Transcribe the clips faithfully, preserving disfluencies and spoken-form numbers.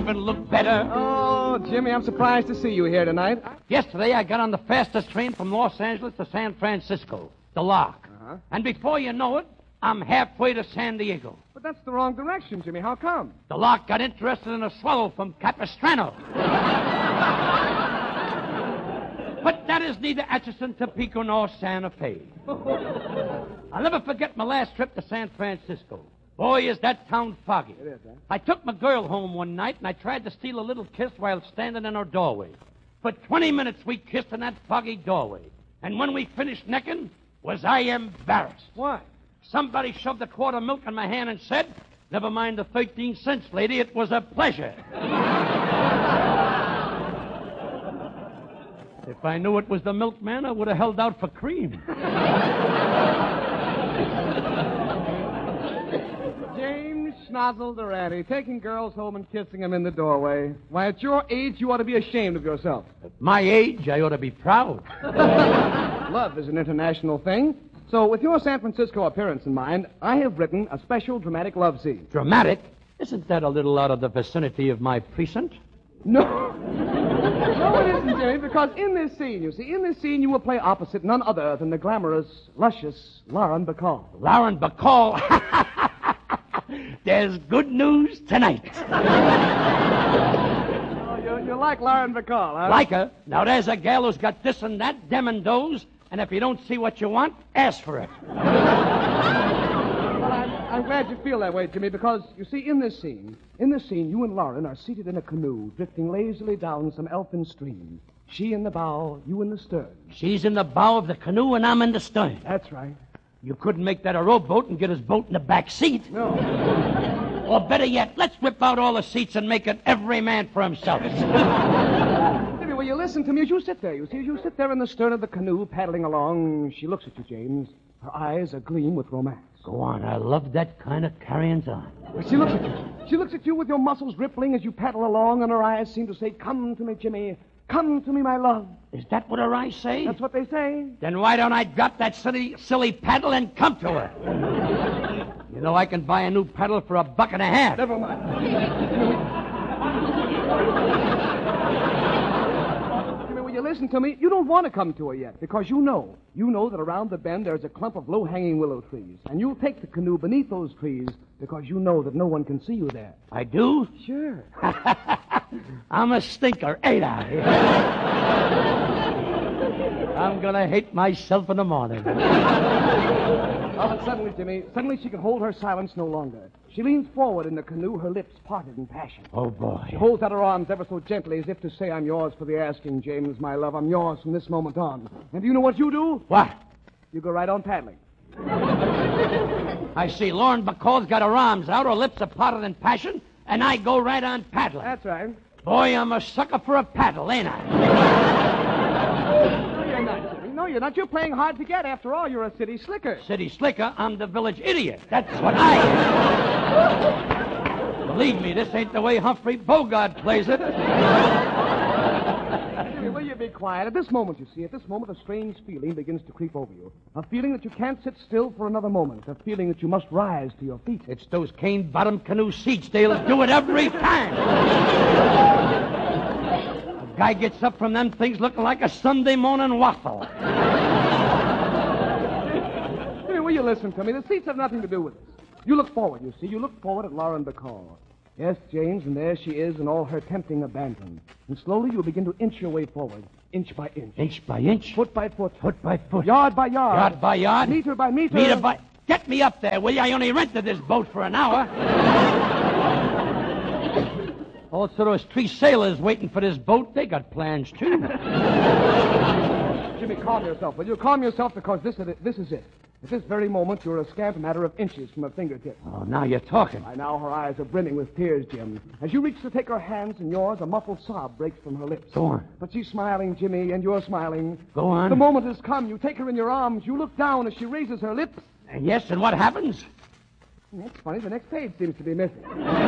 even look better. Oh, Jimmy, I'm surprised to see you here tonight. Yesterday, I got on the fastest train from Los Angeles to San Francisco, the Lark. Uh-huh. And before you know it, I'm halfway to San Diego. But that's the wrong direction, Jimmy. How come? The Lark got interested in a swallow from Capistrano. But that is neither Atchison, Topeka, nor Santa Fe. I'll never forget my last trip to San Francisco. Boy, is that town foggy. It is, huh? I took my girl home one night, and I tried to steal a little kiss while standing in her doorway. For twenty minutes, we kissed in that foggy doorway. And when we finished necking, was I embarrassed. Why? Somebody shoved a quart of milk in my hand and said, "Never mind the thirteen cents, lady. It was a pleasure." If I knew it was the milkman, I would have held out for cream. James Schnozzle Durante, taking girls home and kissing them in the doorway. Why, at your age, you ought to be ashamed of yourself. At my age, I ought to be proud. Love is an international thing. So, with your San Francisco appearance in mind, I have written a special dramatic love scene. Dramatic? Isn't that a little out of the vicinity of my precinct? No. No, it isn't, Jimmy, because in this scene, you see, in this scene, you will play opposite none other than the glamorous, luscious Lauren Bacall. Lauren Bacall? There's good news tonight. Oh, you, you like Lauren Bacall, huh? Like her? Now, there's a gal who's got this and that, them and those, and if you don't see what you want, ask for it. Well, I'm, I'm glad you feel that way, Jimmy, because, you see, in this scene, in this scene, you and Lauren are seated in a canoe, drifting lazily down some elfin stream. She in the bow, you in the stern. She's in the bow of the canoe, and I'm in the stern. That's right. You couldn't make that a rowboat and get his boat in the back seat. No. Or better yet, let's whip out all the seats and make it every man for himself. Jimmy, will you listen to me as you sit there? You see, as you sit there in the stern of the canoe, paddling along, she looks at you, James. Her eyes agleam with romance. Go on, I love that kind of carryings on. She looks at you. She looks at you with your muscles rippling as you paddle along, and her eyes seem to say, "Come to me, Jimmy. Come to me, my love." Is that what her eyes say? That's what they say. Then why don't I drop that silly, silly paddle and come to her? You know, I can buy a new paddle for a buck and a half. Never mind. Jimmy, will you listen to me? You don't want to come to her yet, because you know, you know that around the bend there's a clump of low-hanging willow trees, and you'll take the canoe beneath those trees because you know that no one can see you there. I do? Sure. I'm a stinker, ain't I? I'm gonna hate myself in the morning. Oh, but suddenly, Jimmy, suddenly she can hold her silence no longer. She leans forward in the canoe, her lips parted in passion. Oh, boy. She holds out her arms ever so gently as if to say, "I'm yours for the asking, James, my love. I'm yours from this moment on." And do you know what you do? What? You go right on paddling. I see Lauren Bacall's got her arms out, her lips are parted in passion, and I go right on paddling. That's right. Boy, I'm a sucker for a paddle, ain't I? No, you're not, Jimmy. No, you're not. You're playing hard to get. After all, you're a city slicker. City slicker, I'm the village idiot. That's what I am. Believe me, this ain't the way Humphrey Bogart plays it. Jimmy, will you be quiet? At this moment, you see, at this moment, a strange feeling begins to creep over you. A feeling that you can't sit still for another moment. A feeling that you must rise to your feet. It's those cane-bottom canoe seats. They'll do it every time. A guy gets up from them things looking like a Sunday morning waffle. Jimmy, will you listen to me? The seats have nothing to do with this. You look forward, you see. You look forward at Lauren Bacall. Yes, James, and there she is in all her tempting abandon. And slowly you'll begin to inch your way forward, inch by inch. Inch by inch? Foot by foot. Foot by foot. Yard by yard. Yard by yard? Meter by meter. Meter by... Get me up there, will you? I only rented this boat for an hour. Also, those three sailors waiting for this boat, they got plans, too. Jimmy, calm yourself, will you? Calm yourself, because this is it. This is it. At this very moment, you're a scant matter of inches from her fingertips. Oh, now you're talking. By now, her eyes are brimming with tears, Jim. As you reach to take her hands in yours, a muffled sob breaks from her lips. Go on. But she's smiling, Jimmy, and you're smiling. Go on. The moment has come. You take her in your arms. You look down as she raises her lips. Uh, yes, and what happens? That's funny. The next page seems to be missing.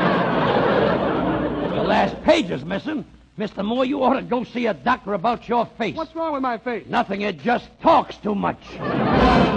The last page is missing. Mister Moore, you ought to go see a doctor about your face. What's wrong with my face? Nothing. It just talks too much.